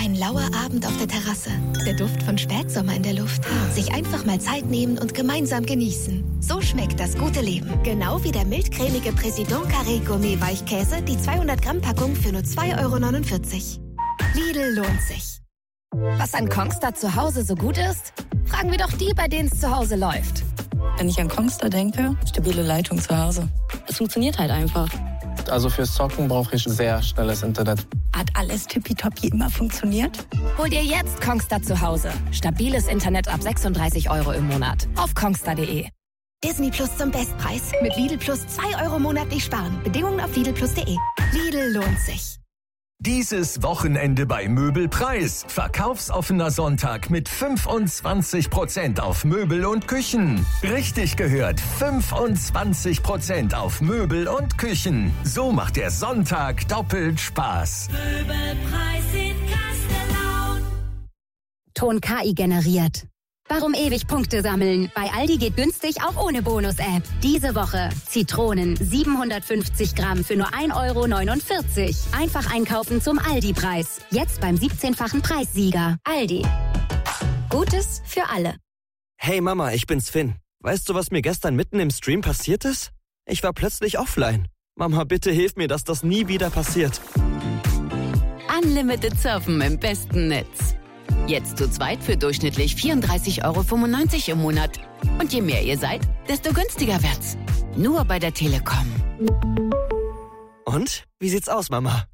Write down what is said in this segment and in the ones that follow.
Ein lauer Abend auf der Terrasse. Der Duft von Spätsommer in der Luft. Sich einfach mal Zeit nehmen und gemeinsam genießen. So schmeckt das gute Leben. Genau wie der mildcremige Président Carré Gourmet Weichkäse, die 200 Gramm Packung für nur 2,49 €. Lidl lohnt sich. Was an Kongstar zu Hause so gut ist? Fragen wir doch die, bei denen es zu Hause läuft. Wenn ich an Kongstar denke, stabile Leitung zu Hause. Es funktioniert halt einfach. Also fürs Zocken brauche ich sehr schnelles Internet. Hat alles tippitoppi immer funktioniert? Hol dir jetzt Kongstar zu Hause. Stabiles Internet ab 36 € im Monat. Auf kongstar.de. Disney Plus zum Bestpreis. Mit Lidl Plus 2 € monatlich sparen. Bedingungen auf lidlplus.de. Lidl lohnt sich. Dieses Wochenende bei Möbelpreis. Verkaufsoffener Sonntag mit 25% auf Möbel und Küchen. Richtig gehört, 25% auf Möbel und Küchen. So macht der Sonntag doppelt Spaß. Möbelpreis in Kastellaun. Ton KI generiert. Warum ewig Punkte sammeln? Bei Aldi geht günstig auch ohne Bonus-App. Diese Woche Zitronen 750 Gramm für nur 1,49 €. Einfach einkaufen zum Aldi-Preis. Jetzt beim 17-fachen Preissieger. Aldi. Gutes für alle. Hey Mama, ich bin's Finn. Weißt du, was mir gestern mitten im Stream passiert ist? Ich war plötzlich offline. Mama, bitte hilf mir, dass das nie wieder passiert. Unlimited Surfen im besten Netz. Jetzt zu zweit für durchschnittlich 34,95 € im Monat. Und je mehr ihr seid, desto günstiger wird's. Nur bei der Telekom. Und? Wie sieht's aus, Mama?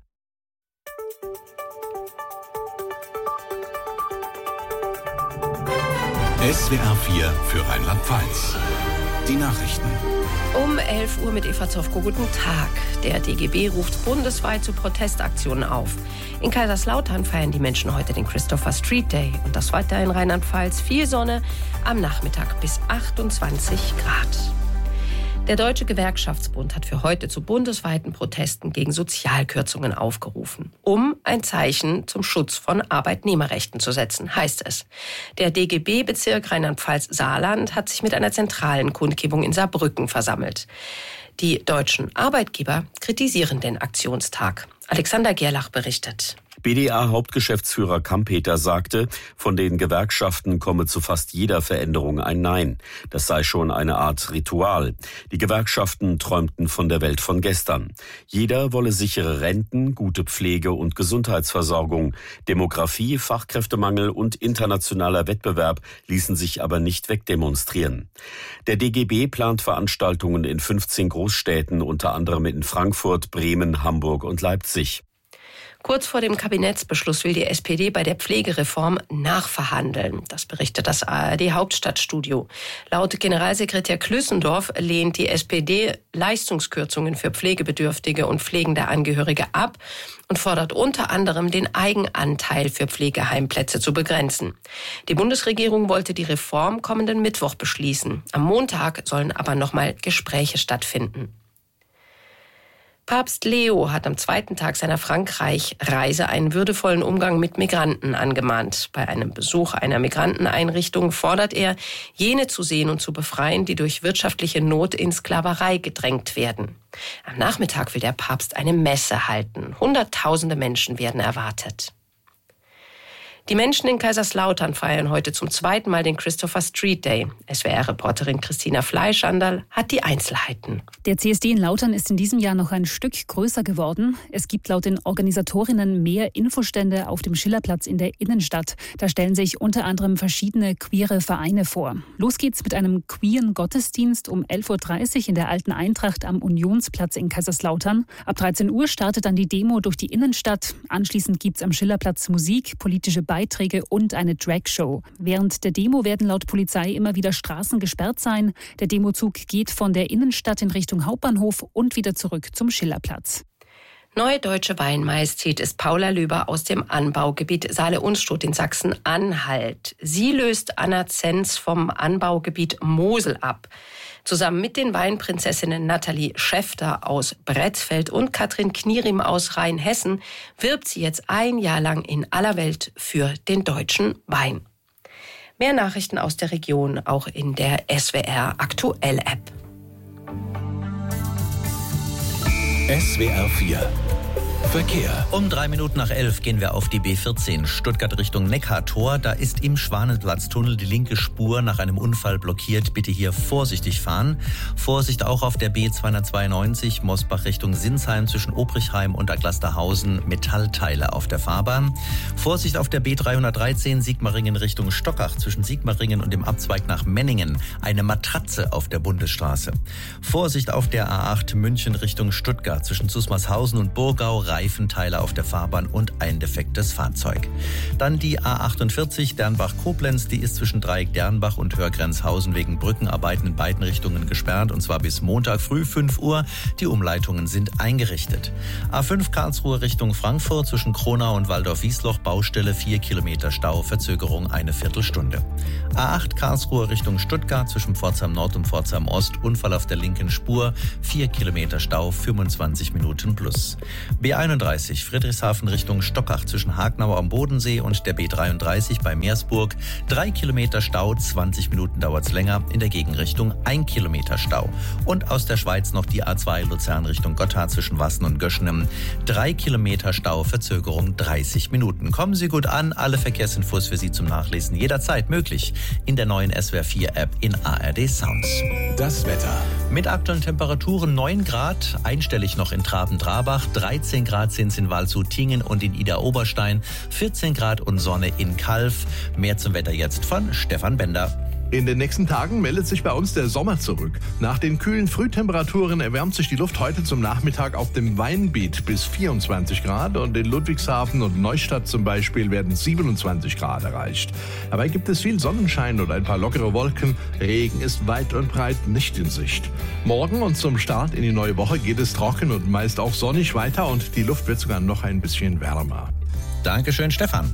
SWR 4 für Rheinland-Pfalz. Die Nachrichten. Um 11 Uhr mit Eva Zofko. Guten Tag. Der DGB ruft bundesweit zu Protestaktionen auf. In Kaiserslautern feiern die Menschen heute den Christopher Street Day. Und das weiter in Rheinland-Pfalz. Viel Sonne, am Nachmittag bis 28 Grad. Der Deutsche Gewerkschaftsbund hat für heute zu bundesweiten Protesten gegen Sozialkürzungen aufgerufen, um ein Zeichen zum Schutz von Arbeitnehmerrechten zu setzen, heißt es. Der DGB-Bezirk Rheinland-Pfalz-Saarland hat sich mit einer zentralen Kundgebung in Saarbrücken versammelt. Die deutschen Arbeitgeber kritisieren den Aktionstag. Alexander Gerlach berichtet. BDA-Hauptgeschäftsführer Kampeter sagte, von den Gewerkschaften komme zu fast jeder Veränderung ein Nein. Das sei schon eine Art Ritual. Die Gewerkschaften träumten von der Welt von gestern. Jeder wolle sichere Renten, gute Pflege und Gesundheitsversorgung. Demografie, Fachkräftemangel und internationaler Wettbewerb ließen sich aber nicht wegdemonstrieren. Der DGB plant Veranstaltungen in 15 Großstädten, unter anderem in Frankfurt, Bremen, Hamburg und Leipzig. Kurz vor dem Kabinettsbeschluss will die SPD bei der Pflegereform nachverhandeln. Das berichtet das ARD-Hauptstadtstudio. Laut Generalsekretär Klüssendorf lehnt die SPD Leistungskürzungen für Pflegebedürftige und pflegende Angehörige ab und fordert unter anderem, den Eigenanteil für Pflegeheimplätze zu begrenzen. Die Bundesregierung wollte die Reform kommenden Mittwoch beschließen. Am Montag sollen aber nochmal Gespräche stattfinden. Papst Leo hat am zweiten Tag seiner Frankreich-Reise einen würdevollen Umgang mit Migranten angemahnt. Bei einem Besuch einer Migranteneinrichtung fordert er, jene zu sehen und zu befreien, die durch wirtschaftliche Not in Sklaverei gedrängt werden. Am Nachmittag will der Papst eine Messe halten. Hunderttausende Menschen werden erwartet. Die Menschen in Kaiserslautern feiern heute zum zweiten Mal den Christopher Street Day. SWR-Reporterin Christina Fleischanderl hat die Einzelheiten. Der CSD in Lautern ist in diesem Jahr noch ein Stück größer geworden. Es gibt laut den Organisatorinnen mehr Infostände auf dem Schillerplatz in der Innenstadt. Da stellen sich unter anderem verschiedene queere Vereine vor. Los geht's mit einem queeren Gottesdienst um 11:30 Uhr in der Alten Eintracht am Unionsplatz in Kaiserslautern. Ab 13 Uhr startet dann die Demo durch die Innenstadt. Anschließend gibt's am Schillerplatz Musik, politische Beiträge und eine Dragshow. Während der Demo werden laut Polizei immer wieder Straßen gesperrt sein. Der Demozug geht von der Innenstadt in Richtung Hauptbahnhof und wieder zurück zum Schillerplatz. Neue deutsche Weinmaistet ist Paula Löber aus dem Anbaugebiet Saale-Unstrut in Sachsen-Anhalt. Sie löst Anna Zenz vom Anbaugebiet Mosel ab. Zusammen mit den Weinprinzessinnen Nathalie Schäfter aus Bretzfeld und Katrin Knierim aus Rheinhessen wirbt sie jetzt ein Jahr lang in aller Welt für den deutschen Wein. Mehr Nachrichten aus der Region auch in der SWR Aktuell App. SWR 4 Verkehr. Um 11:03 gehen wir auf die B14 Stuttgart Richtung Neckartor. Da ist im Schwanenplatztunnel die linke Spur nach einem Unfall blockiert. Bitte hier vorsichtig fahren. Vorsicht auch auf der B292 Mosbach Richtung Sinsheim zwischen Obrichheim und Aglasterhausen. Metallteile auf der Fahrbahn. Vorsicht auf der B313 Sigmaringen Richtung Stockach zwischen Sigmaringen und dem Abzweig nach Menningen. Eine Matratze auf der Bundesstraße. Vorsicht auf der A8 München Richtung Stuttgart zwischen Susmarshausen und Burgau. Reifenteile auf der Fahrbahn und ein defektes Fahrzeug. Dann die A48 Dernbach-Koblenz, die ist zwischen Dreieck Dernbach und Hörgrenzhausen wegen Brückenarbeiten in beiden Richtungen gesperrt und zwar bis Montag früh 5 Uhr. Die Umleitungen sind eingerichtet. A5 Karlsruhe Richtung Frankfurt zwischen Kronau und Waldorf-Wiesloch Baustelle 4 Kilometer Stau, Verzögerung eine Viertelstunde. A8 Karlsruhe Richtung Stuttgart zwischen Pforzheim Nord und Pforzheim Ost, Unfall auf der linken Spur, 4 Kilometer Stau, 25 Minuten plus. B31 Friedrichshafen Richtung Stockach zwischen Hagnau am Bodensee und der B33 bei Meersburg. 3 Kilometer Stau, 20 Minuten dauert's länger. In der Gegenrichtung 1 Kilometer Stau. Und aus der Schweiz noch die A2 Luzern Richtung Gotthard zwischen Wassen und Göschenen. 3 Kilometer Stau, Verzögerung 30 Minuten. Kommen Sie gut an. Alle Verkehrsinfos für Sie zum Nachlesen jederzeit möglich in der neuen SWR 4 App in ARD Sounds. Das Wetter. Mit aktuellen Temperaturen 9 Grad, einstellig noch in Traben-Trabach, 13 Grad sind es in Waldshut-Tiengen und in Ida-Oberstein, 14 Grad und Sonne in Calw. Mehr zum Wetter jetzt von Stefan Bender. In den nächsten Tagen meldet sich bei uns der Sommer zurück. Nach den kühlen Frühtemperaturen erwärmt sich die Luft heute zum Nachmittag auf dem Weinbiet bis 24 Grad und in Ludwigshafen und Neustadt zum Beispiel werden 27 Grad erreicht. Dabei gibt es viel Sonnenschein und ein paar lockere Wolken. Regen ist weit und breit nicht in Sicht. Morgen und zum Start in die neue Woche geht es trocken und meist auch sonnig weiter und die Luft wird sogar noch ein bisschen wärmer. Dankeschön, Stefan.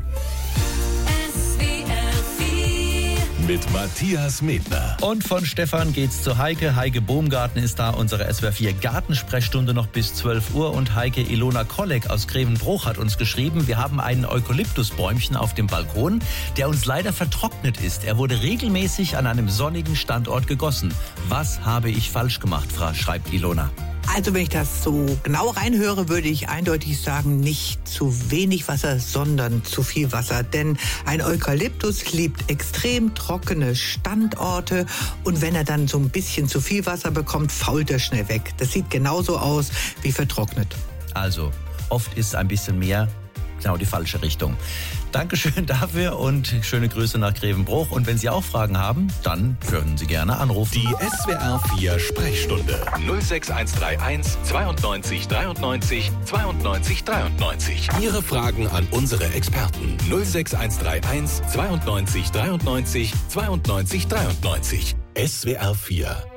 Mit Matthias Medner. Und von Stefan geht's zu Heike. Heike Bohmgarten ist da, unsere SWR 4 Gartensprechstunde noch bis 12 Uhr. Und Heike Ilona Kolleg aus Grevenbruch hat uns geschrieben, wir haben einen Eukalyptusbäumchen auf dem Balkon, der uns leider vertrocknet ist. Er wurde regelmäßig an einem sonnigen Standort gegossen. Was habe ich falsch gemacht, schreibt Ilona. Also wenn ich das so genau reinhöre, würde ich eindeutig sagen, nicht zu wenig Wasser, sondern zu viel Wasser. Denn ein Eukalyptus liebt extrem trockene Standorte und wenn er dann so ein bisschen zu viel Wasser bekommt, fault er schnell weg. Das sieht genauso aus wie vertrocknet. Also, oft ist ein bisschen mehr genau die falsche Richtung. Dankeschön dafür und schöne Grüße nach Grevenbruch. Und wenn Sie auch Fragen haben, dann können Sie gerne anrufen. Die SWR 4 Sprechstunde 06131 92 93 92 93. Ihre Fragen an unsere Experten 06131 92 93 92 93. SWR 4